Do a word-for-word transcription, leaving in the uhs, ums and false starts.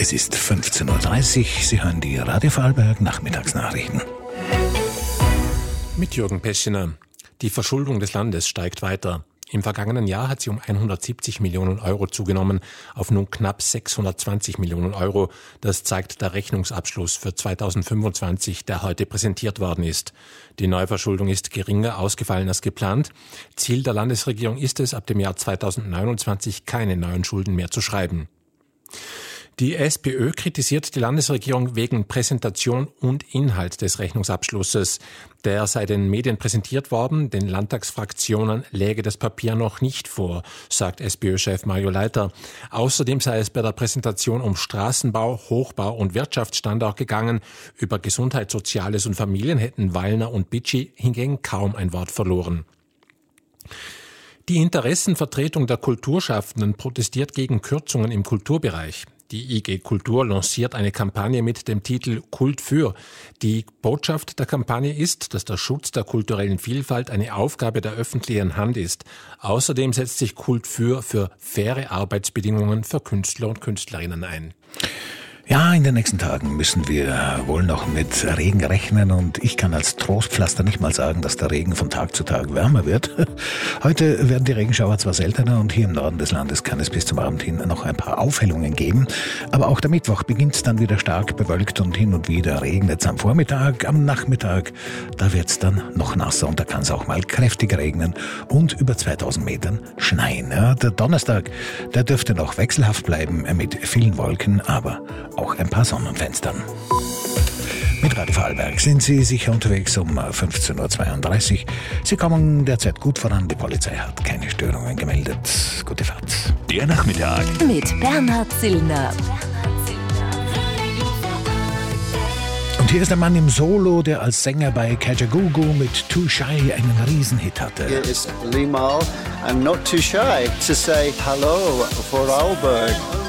Es ist fünfzehn Uhr dreißig. Sie hören die Radio Vorarlberg Nachmittagsnachrichten. Mit Jürgen Peschiner. Die Verschuldung des Landes steigt weiter. Im vergangenen Jahr hat sie um hundertsiebzig Millionen Euro zugenommen, auf nun knapp sechshundertzwanzig Millionen Euro. Das zeigt der Rechnungsabschluss für zweitausendfünfundzwanzig, der heute präsentiert worden ist. Die Neuverschuldung ist geringer ausgefallen als geplant. Ziel der Landesregierung ist es, ab dem Jahr zweitausendneunundzwanzig keine neuen Schulden mehr zu schreiben. Die SPÖ kritisiert die Landesregierung wegen Präsentation und Inhalt des Rechnungsabschlusses. Der sei den Medien präsentiert worden, den Landtagsfraktionen läge das Papier noch nicht vor, sagt SPÖ-Chef Mario Leiter. Außerdem sei es bei der Präsentation um Straßenbau, Hochbau und Wirtschaftsstandort gegangen. Über Gesundheit, Soziales und Familien hätten Wallner und Bitschi hingegen kaum ein Wort verloren. Die Interessenvertretung der Kulturschaffenden protestiert gegen Kürzungen im Kulturbereich. Die I G Kultur lanciert eine Kampagne mit dem Titel Kult für. Die Botschaft der Kampagne ist, dass der Schutz der kulturellen Vielfalt eine Aufgabe der öffentlichen Hand ist. Außerdem setzt sich Kult für für faire Arbeitsbedingungen für Künstler und Künstlerinnen ein. Ja, in den nächsten Tagen müssen wir wohl noch mit Regen rechnen und ich kann als Trostpflaster nicht mal sagen, dass der Regen von Tag zu Tag wärmer wird. Heute werden die Regenschauer zwar seltener und hier im Norden des Landes kann es bis zum Abend hin noch ein paar Aufhellungen geben, aber auch der Mittwoch beginnt es dann wieder stark bewölkt und hin und wieder regnet es am Vormittag, am Nachmittag, da wird es dann noch nasser und da kann es auch mal kräftig regnen und über zweitausend Metern schneien. Ja, der Donnerstag, der dürfte noch wechselhaft bleiben mit vielen Wolken, aber auch ein paar Sonnenfenstern. Mit Radio Vorarlberg sind Sie sicher unterwegs um fünfzehn Uhr zweiunddreißig. Sie kommen derzeit gut voran. Die Polizei hat keine Störungen gemeldet. Gute Fahrt. Der Nachmittag mit Bernhard Zillner. Und hier ist der Mann im Solo, der als Sänger bei Kajagoogoo mit Too Shy einen Riesenhit hatte. Here is Limal. I'm not too shy to say hello, Vorarlberg.